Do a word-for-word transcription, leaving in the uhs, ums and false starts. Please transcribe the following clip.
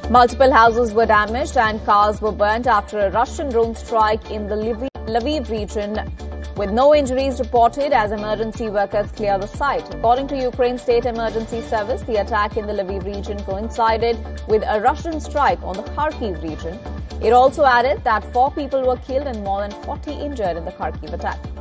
Multiple houses were damaged and cars were burnt after a Russian drone strike in the Lviv region, with no injuries reported as emergency workers clear the site. According to Ukraine State Emergency Service, the attack in the Lviv region coincided with a Russian strike on the Kharkiv region. It also added that four people were killed and more than forty injured in the Kharkiv attack.